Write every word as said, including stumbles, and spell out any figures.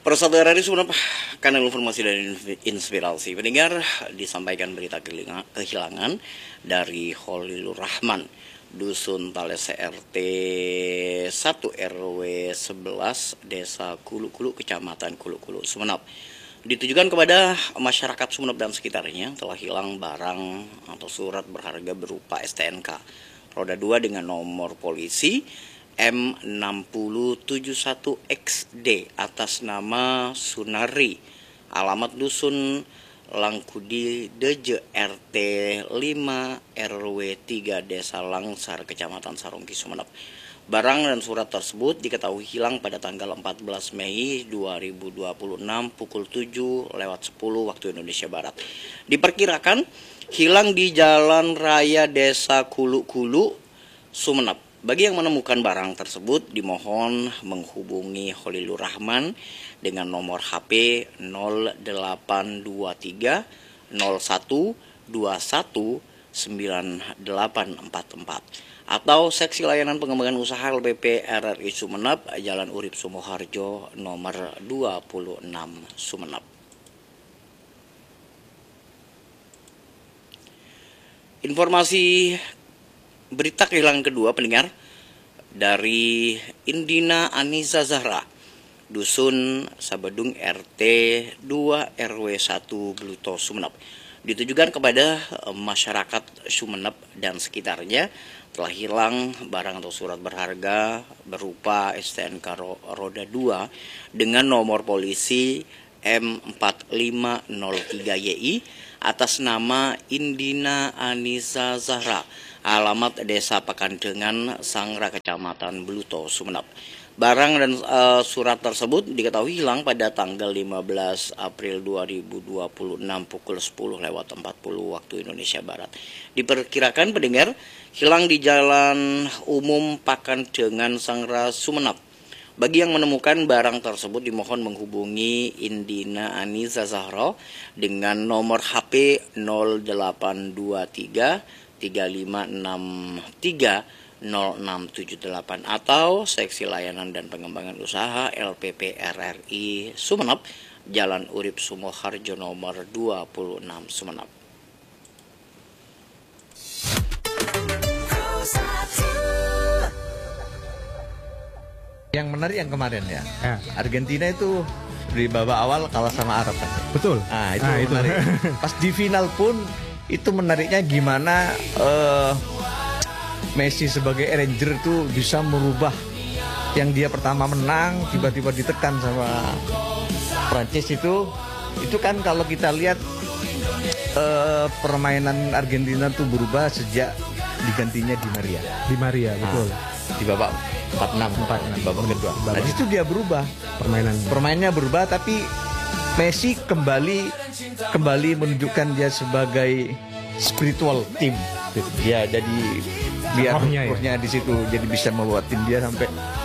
Persaudaraan R I Sumeneb, kanal informasi dan inspirasi. Pendengar, disampaikan berita kehilangan dari Khalilur Rahman, Dusun Talese R T satu R W sebelas, Desa Kulu-Kulu, Kecamatan Kulu-Kulu, Sumeneb. Ditujukan kepada masyarakat Sumeneb dan sekitarnya telah hilang barang atau surat berharga berupa S T N K roda dua dengan nomor polisi M enam nol tujuh satu X D atas nama Sunari, alamat Dusun Langkudi Deje R T lima R W tiga Desa Langsar, Kecamatan Sarongki, Sumeneb. Barang dan surat tersebut diketahui hilang pada tanggal empat belas Mei dua ribu dua puluh enam pukul tujuh lewat sepuluh waktu Indonesia Barat. Diperkirakan hilang di Jalan Raya Desa Kulu-Kulu, Sumeneb. Bagi yang menemukan barang tersebut dimohon menghubungi Khalilur Rahman dengan nomor H P nol delapan dua tiga nol satu dua satu sembilan delapan empat empat atau Seksi Layanan Pengembangan Usaha L P P R R I Sumeneb, Jalan Urip Sumoharjo nomor dua puluh enam, Sumeneb. Informasi berita kehilangan kedua, pendengar, dari Indina Aniza Zahra, Dusun Sabedung R T dua R W satu Bluto, Sumeneb. Ditujukan kepada masyarakat Sumeneb dan sekitarnya telah hilang barang atau surat berharga berupa S T N K roda dua dengan nomor polisi M empat lima nol tiga Y I atas nama Indina Aniza Zahra, alamat Desa Pakandengan, Sangra, Kecamatan Bluto, Sumeneb. Barang dan uh, surat tersebut diketahui hilang pada tanggal lima belas April dua ribu dua puluh enam pukul sepuluh lewat empat puluh waktu Indonesia Barat. Diperkirakan pendengar hilang di Jalan Umum Pakandengan, Sangra, Sumeneb. Bagi yang menemukan barang tersebut dimohon menghubungi Indina Aniza Zahra dengan nomor H P nol delapan dua tiga tiga lima enam tiga nol enam tujuh delapan atau Seksi Layanan dan Pengembangan Usaha L P P R R I Sumeneb, Jalan Urip Sumoharjo nomor dua puluh enam, Sumeneb. Yang menarik yang kemarin ya, ya. Argentina itu di babak awal kalah sama Arab kan? Betul. Nah itu nah, menarik. Itu. Pas di final pun itu menariknya gimana uh, Messi sebagai arranger itu bisa merubah yang dia pertama menang tiba-tiba ditekan sama Prancis itu. Itu kan kalau kita lihat uh, permainan Argentina tuh berubah sejak digantinya Di Maria. Di Maria, betul. Nah, di babak empat enam, babak kedua. Nah, di situ dia berubah permainannya. Permainannya berubah, tapi Messi kembali kembali menunjukkan dia sebagai spiritual team. Dia jadi biar rohnya, rohnya ya? Di situ jadi bisa membawa tim dia sampai